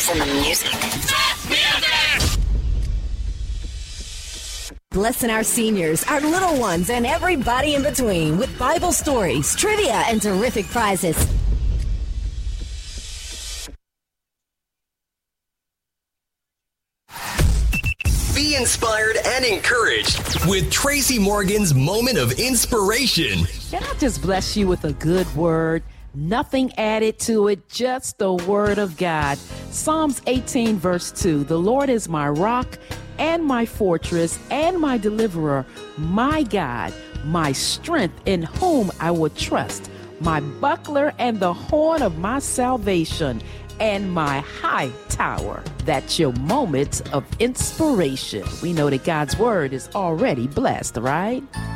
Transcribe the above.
Listen to music. Blessing our seniors, our little ones, and everybody in between with Bible stories, trivia, and terrific prizes. Be inspired and encouraged with Tracy Morgan's Moment of Inspiration. Can I just bless you with a good word? Nothing added to it, just the word of God. Psalms 18 verse 2, the Lord is my rock and my fortress and my deliverer, my God, my strength in whom I will trust, my buckler and the horn of my salvation, and my high tower. That's your moment of inspiration. We know that God's word is already blessed, right?